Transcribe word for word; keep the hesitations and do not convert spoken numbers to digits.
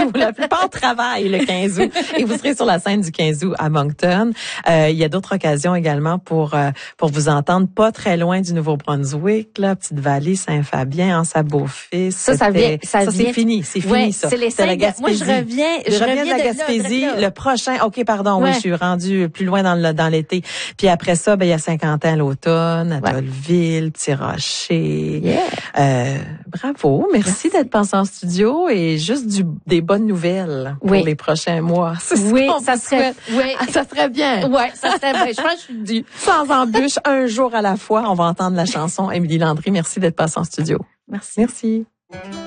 où la plupart travaillent le quinze août. Et vous serez sur la scène du quinze août à Moncton. Euh, il y a d'autres occasions également pour euh, pour vous entendre, pas très loin du Nouveau-Brunswick, là, Petite-Vallée, Saint-Fabien, Anse-à-Beaufils. Ça, ça vient, ça, ça vient. c'est fini, c'est fini ouais, ça. C'est les cinq. Moi, je reviens, je, je reviens reviens de la de Gaspésie. Là, de là. Le prochain, ok, pardon, ouais. oui, je suis rendue plus loin dans le dans l'été. Puis après ça, ben il y a Saint-Quentin à l'automne, à Dolville, Petit-Rocher. Yeah. Euh, bravo, merci, merci. d'être passé en studio et juste du des bonnes nouvelles pour oui. les prochains mois. Oui, ça serait, oui, ah, ça serait bien. Ouais, ça serait bien. Je pense que je suis due. Sans embûche, un jour à la fois. On va entendre la chanson Émilie Landry. Merci d'être passé en studio. Merci. Merci.